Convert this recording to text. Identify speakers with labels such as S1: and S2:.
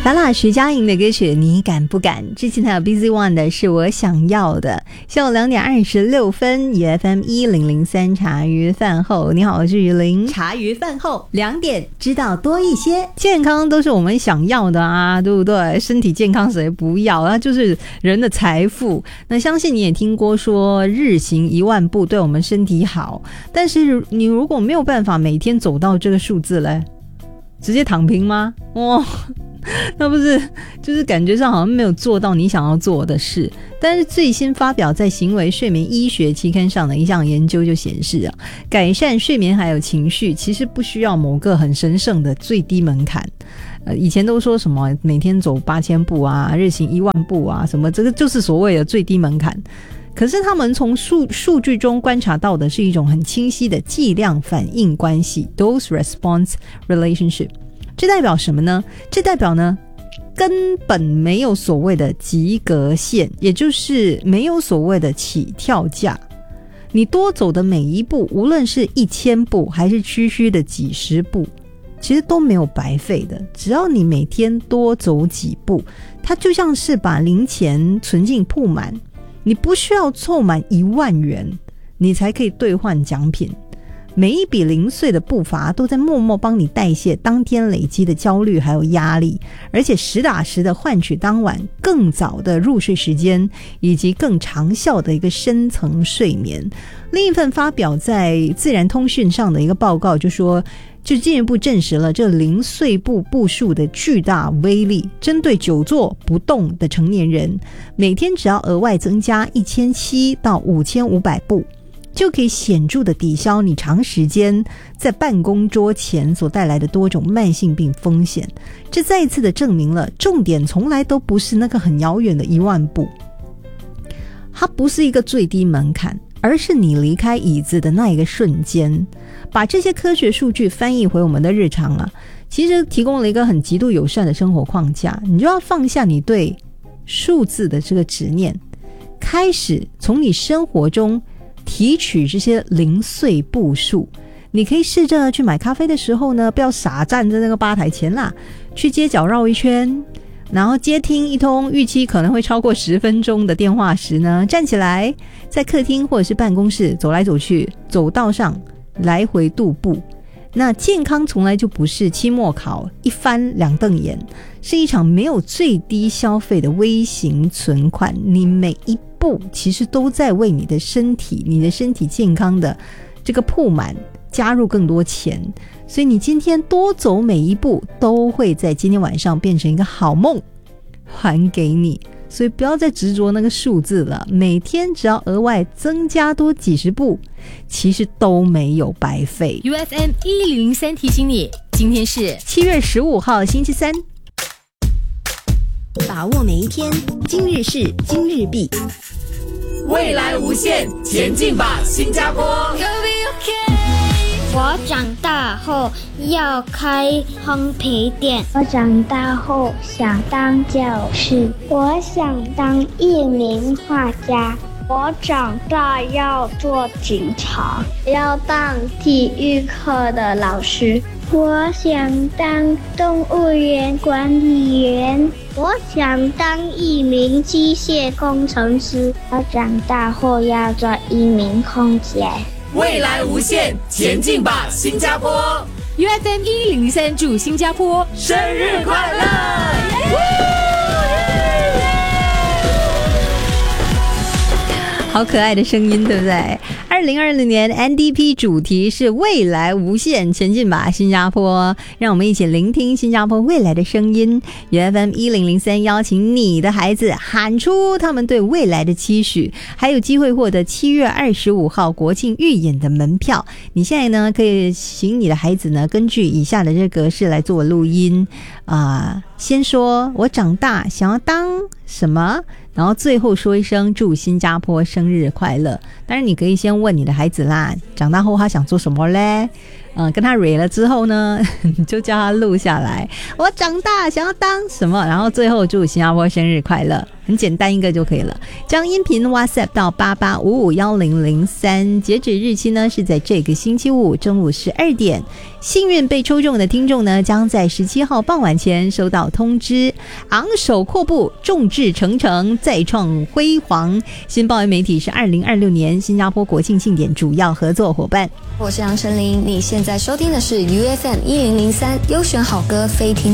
S1: 好啦，徐佳莹的歌曲你敢不敢？之前还有 Busy One 的是我想要的。下午2点26分，FM 1003茶余饭后，你好，我是雨林。茶余饭后2点知道多一些，健康都是我们想要的啊，对不对？身体健康谁不要？那就是人的财富。那相信你也听过说日行1万步对我们身体好，但是你如果没有办法每天走到这个数字嘞，直接躺平吗？那不是就是感觉上好像没有做到你想要做的事。但是最新发表在行为睡眠医学期刊上的一项研究就显示啊，改善睡眠还有情绪其实不需要某个很神圣的最低门槛。以前都说什么每天走8000步啊，日行1万步啊，什么这个就是所谓的最低门槛。可是他们从数据中观察到的是一种很清晰的剂量反应关系 dose response relationship。 这代表什么呢？这代表呢根本没有所谓的及格线，也就是没有所谓的起跳价。你多走的每一步，无论是1000步还是区区的几十步，其实都没有白费的。只要你每天多走几步，它就像是把零钱存进铺满，你不需要凑满1万元你才可以兑换奖品。每一笔零碎的步伐都在默默帮你代谢当天累积的焦虑还有压力，而且实打实的换取当晚更早的入睡时间，以及更长效的一个深层睡眠。另一份发表在自然通讯上的一个报告就说，就进一步证实了这零碎步数的巨大威力。针对久坐不动的成年人，每天只要额外增加1700到5500步，就可以显著的抵消你长时间在办公桌前所带来的多种慢性病风险。这再一次的证明了，重点从来都不是那个很遥远的1万步，它不是一个最低门槛，而是你离开椅子的那一个瞬间。把这些科学数据翻译回我们的日常啊，其实提供了一个很极度友善的生活框架。你就要放下你对数字的这个执念，开始从你生活中提取这些零碎步数。你可以试着去买咖啡的时候呢，不要傻站在那个吧台前啦，去街角绕一圈，然后接听一通预期可能会超过10分钟的电话时呢，站起来在客厅或者是办公室走来走去，走道上来回踱步。那健康从来就不是期末考一翻两瞪眼，是一场没有最低消费的微型存款。你每一步其实都在为你的身体健康的这个铺满加入更多钱。所以你今天多走每一步，都会在今天晚上变成一个好梦还给你。所以不要再执着那个数字了，每天只要额外增加多几十步，其实都没有白费。
S2: UFM 1003提醒你，今天是
S1: 7月15号星期三。
S3: 把握每一天，今日事今日毕，
S4: 未来无限，前进吧新加坡。
S5: 我长大后要开烘焙店。我长大后想当教师。我想当一名画家。我长大要做警察，要当体育课的老师。我想当动物园管理员。我想当一名机械工程师。我长大后要做一名空姐。
S4: 未来无限，前进吧新加坡。
S2: UFM 1003祝新加坡
S4: 生日快乐！
S1: 好可爱的声音，对不对？2020年 NDP 主题是未来无限，前进吧新加坡。让我们一起聆听新加坡未来的声音。UFM 1003邀请你的孩子喊出他们对未来的期许，还有机会获得7月25号国庆预演的门票。你现在呢可以请你的孩子呢根据以下的这个格式来做录音先说我长大想要当什么，然后最后说一声祝新加坡生日快乐。当然你可以先问你的孩子啦，长大后他想做什么嘞？跟他蕊了之后呢，你就叫他录下来，我长大想要当什么，然后最后祝新加坡生日快乐。 很简单一个就可以了。将音频 WhatsApp 到88551003，截止日期呢是在这个星期五中午12点。幸运被抽中的听众呢，将在17号傍晚前收到通知。昂首阔步，众志成城，再创辉煌。新报媒体是2026年新加坡国庆庆典主要合作伙伴。
S6: 我是杨丞琳，你现在收听的是 UFM 1003优选好歌非听